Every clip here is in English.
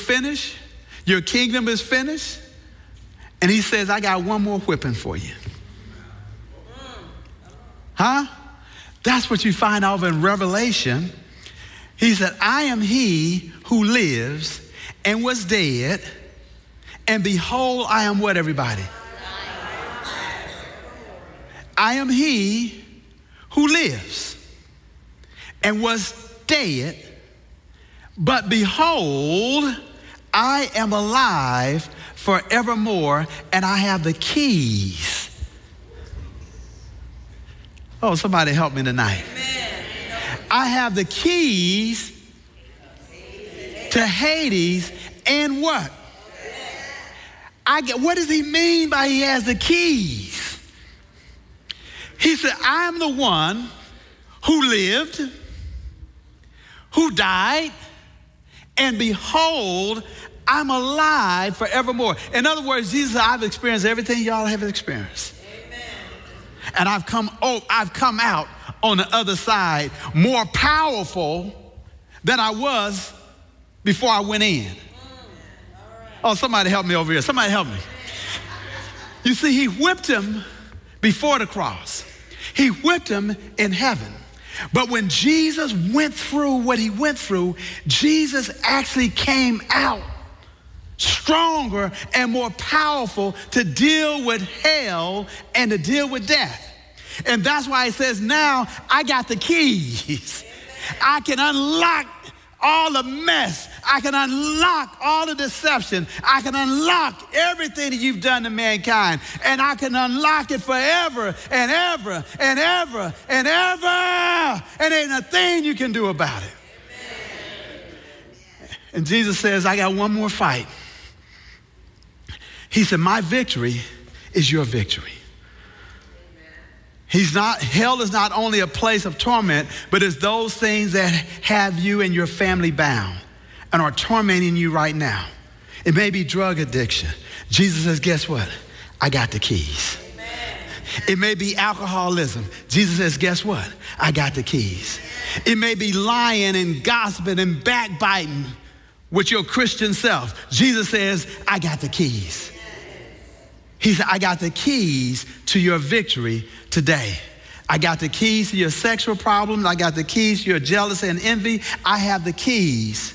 finished. Your kingdom is finished. And he says, I got one more whipping for you. Huh? That's what you find over in Revelation. He said, I am he who lives and was dead. And behold, I am what, everybody? I am he who lives and was dead. But behold, I am alive forevermore, and I have the keys. Oh, somebody help me tonight. Amen. I have the keys to Hades and what? What does he mean by he has the keys? He said, I am the one who lived, who died, and behold, I'm alive forevermore. In other words, Jesus said, I've experienced everything y'all have experienced. Amen. And I've come out on the other side more powerful than I was before I went in. Oh, somebody help me over here. Somebody help me. You see, he whipped him before the cross. He whipped him in heaven. But when Jesus went through what he went through, Jesus actually came out stronger and more powerful to deal with hell and to deal with death. And that's why he says, now I got the keys. I can unlock all the mess. I can unlock all the deception. I can unlock everything that you've done to mankind. And I can unlock it forever and ever and ever and ever. And ain't a thing you can do about it. Amen. And Jesus says, I got one more fight. He said, my victory is your victory. Hell is not only a place of torment, but it's those things that have you and your family bound and are tormenting you right now. It may be drug addiction. Jesus says, guess what? I got the keys. Amen. It may be alcoholism. Jesus says, guess what? I got the keys. It may be lying and gossiping and backbiting with your Christian self. Jesus says, I got the keys. He said, I got the keys to your victory today. I got the keys to your sexual problems. I got the keys to your jealousy and envy. I have the keys.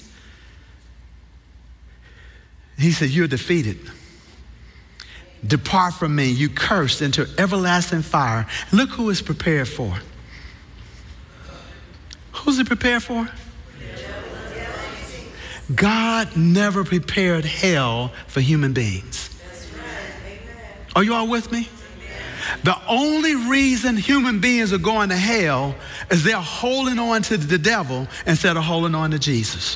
He said, you're defeated. Depart from me, you cursed, into everlasting fire. Look who it's prepared for. Who's it prepared for? God never prepared hell for human beings. Are you all with me? The only reason human beings are going to hell is they're holding on to the devil instead of holding on to Jesus.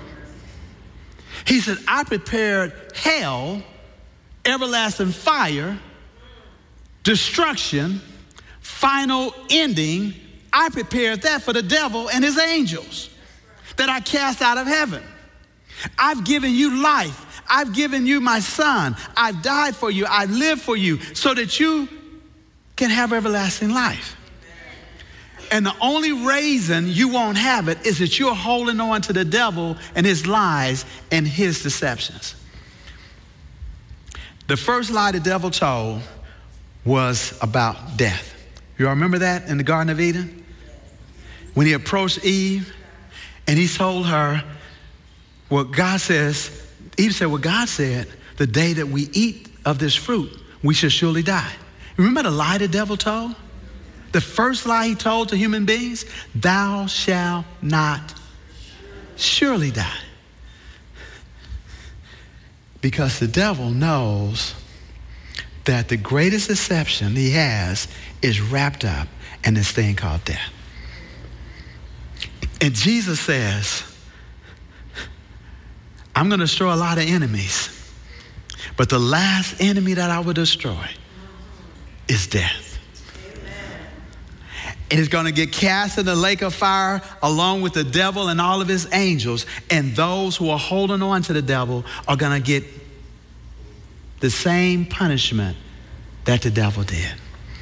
He said, I prepared hell, everlasting fire, destruction, final ending. I prepared that for the devil and his angels that I cast out of heaven. I've given you life. I've given you my son. I've died for you. I've lived for you so that you can have everlasting life. And the only reason you won't have it is that you're holding on to the devil and his lies and his deceptions. The first lie the devil told was about death. You all remember that in the Garden of Eden? When he approached Eve and he told her what God says. Eve said, well, God said, the day that we eat of this fruit, we shall surely die. Remember the lie the devil told? The first lie he told to human beings, thou shalt not surely die. Because the devil knows that the greatest deception he has is wrapped up in this thing called death. And Jesus says, I'm going to destroy a lot of enemies, but the last enemy that I will destroy is death. Amen. It is going to get cast in the lake of fire along with the devil and all of his angels, and those who are holding on to the devil are going to get the same punishment that the devil did.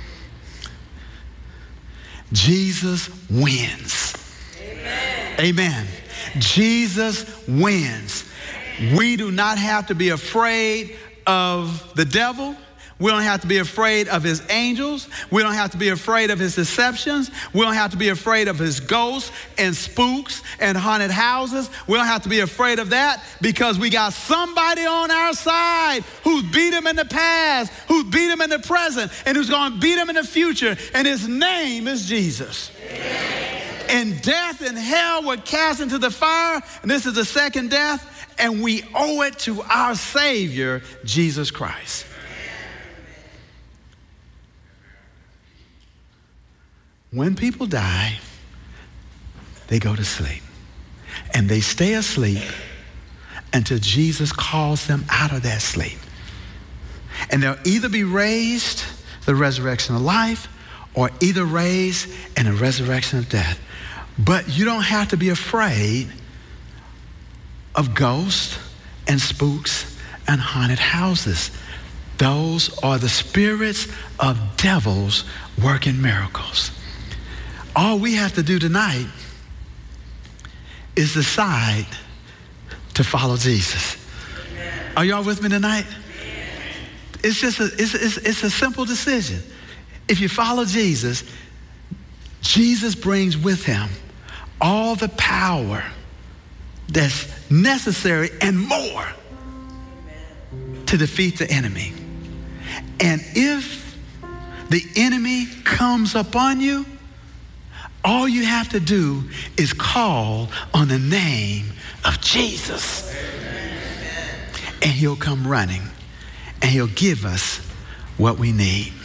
Jesus wins. Amen. Amen. Jesus wins. We do not have to be afraid of the devil. We don't have to be afraid of his angels. We don't have to be afraid of his deceptions. We don't have to be afraid of his ghosts and spooks and haunted houses. We don't have to be afraid of that because we got somebody on our side who's beat him in the past, who's beat him in the present, and who's going to beat him in the future. And his name is Jesus. And death and hell were cast into the fire. And this is the second death. And we owe it to our Savior, Jesus Christ. When people die, they go to sleep. And they stay asleep until Jesus calls them out of that sleep. And they'll either be raised, the resurrection of life, or either raised in a resurrection of death. But you don't have to be afraid of ghosts and spooks and haunted houses. Those are the spirits of devils working miracles. All we have to do tonight is decide to follow Jesus. Amen. Are y'all with me tonight? Amen. It's just it's a simple decision. If you follow Jesus, Jesus brings with him all the power that's necessary and more to defeat the enemy. And if the enemy comes upon you, all you have to do is call on the name of Jesus. Amen. And he'll come running and he'll give us what we need.